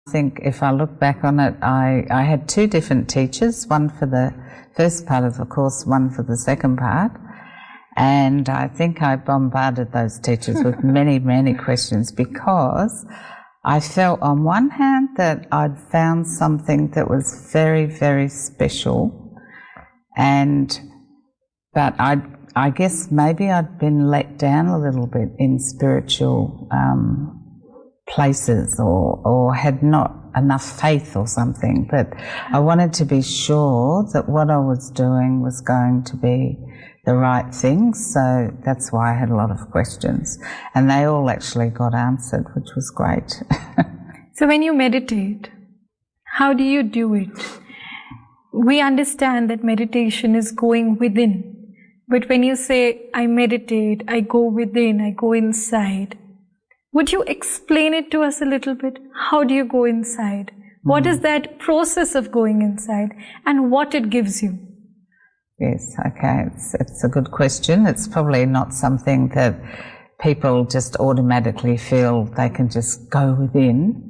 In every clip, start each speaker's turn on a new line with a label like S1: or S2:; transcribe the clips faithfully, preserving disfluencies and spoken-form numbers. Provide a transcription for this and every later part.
S1: I think if I look back on it, I, I had two different teachers, one for the first part of the course, one for the second part. And I think I bombarded those teachers with many, many questions because I felt on one hand that I'd found something that was very, very special, and but I I guess maybe I'd been let down a little bit in spiritual um, places, or or had not enough faith or something. But I wanted to be sure that what I was doing was going to be the right thing, so that's why I had a lot of questions, and they all actually got answered, which was great.
S2: So when you meditate, how do you do it? We understand that meditation is going within, but when you say, I meditate, I go within, I go inside, would you explain it to us a little bit? How do you go inside? What is that process of going inside, and what it gives you?
S1: Yes, okay, it's, it's a good question. It's probably not something that people just automatically feel they can just go within.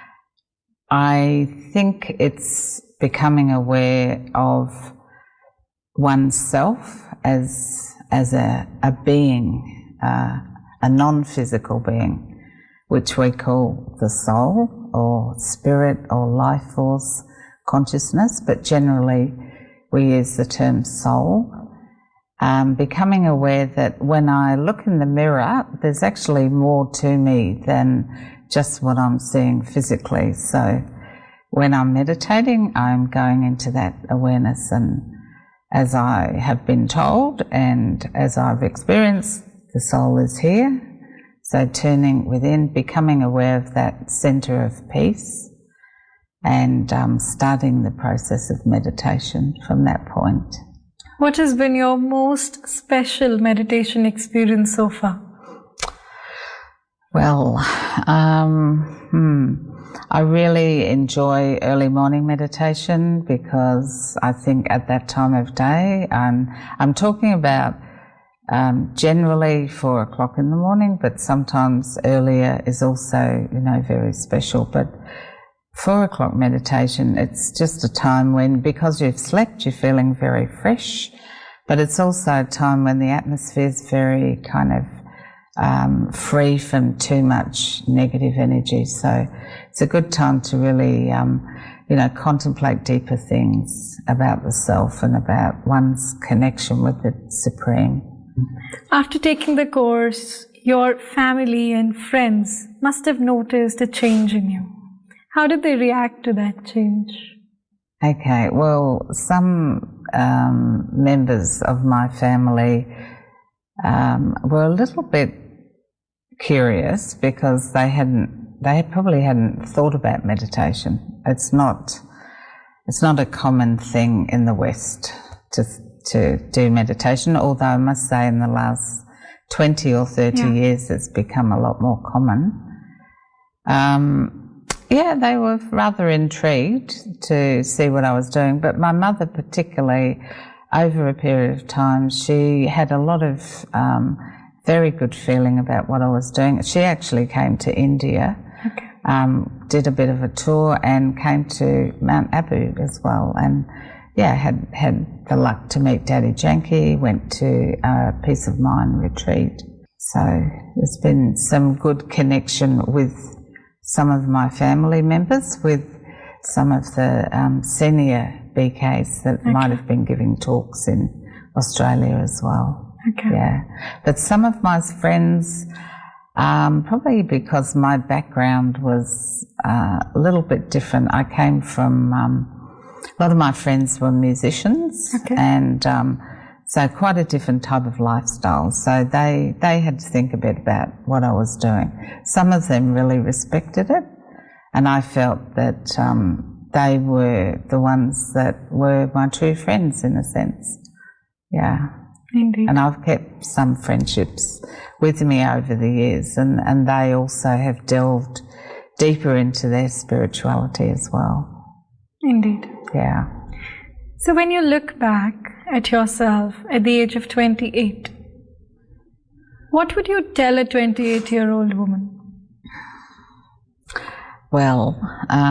S1: I think it's becoming aware of oneself as as a, a being, uh, a non-physical being, which we call the soul or spirit or life force, consciousness, but generally we use the term soul. Um, becoming aware that when I look in the mirror, there's actually more to me than just what I'm seeing physically. So when I'm meditating, I'm going into that awareness, and as I have been told and as I've experienced, the soul is here. So turning within, becoming aware of that centre of peace, and um, starting the process of meditation from that point.
S2: What has been your most special meditation experience so far?
S1: Well, um, hmm, I really enjoy early morning meditation because I think at that time of day, I'm, I'm talking about um, generally four o'clock in the morning, but sometimes earlier is also, you know, very special. But Four o'clock meditation, it's just a time when, because you've slept, you're feeling very fresh, but it's also a time when the atmosphere is very kind of um, free from too much negative energy. So it's a good time to really, um, you know, contemplate deeper things about the self and about one's connection with the Supreme.
S2: After taking the course, your family and friends must have noticed a change in you. How did they react to that change?
S1: Okay, well, some um, members of my family um, were a little bit curious because they hadn't, they probably hadn't thought about meditation. It's not, it's not a common thing in the West to to do meditation. Although I must say, in the last twenty or thirty yeah. years, it's become a lot more common. Um, Yeah, they were rather intrigued to see what I was doing, but my mother particularly, over a period of time, she had a lot of um, very good feeling about what I was doing. She actually came to India, okay. um, did a bit of a tour, and came to Mount Abu as well, and yeah, had had the luck to meet Daddy Janki, went to a Peace of Mind retreat. So there's been some good connection with some of my family members, with some of the um, senior B Ks that okay. might have been giving talks in Australia as well.
S2: Okay.
S1: Yeah, but some of my friends, um, probably because my background was uh, a little bit different. I came from, um, a lot of my friends were musicians,
S2: okay.
S1: and um, so quite a different type of lifestyle. So they, they had to think a bit about what I was doing. Some of them really respected it, and I felt that um, they were the ones that were my true friends in a sense. Yeah.
S2: Indeed.
S1: And I've kept some friendships with me over the years, and, and they also have delved deeper into their spirituality as well.
S2: Indeed.
S1: Yeah.
S2: So when you look back at yourself at the age of twenty-eight, what would you tell a twenty-eight-year-old woman?
S1: Well, um,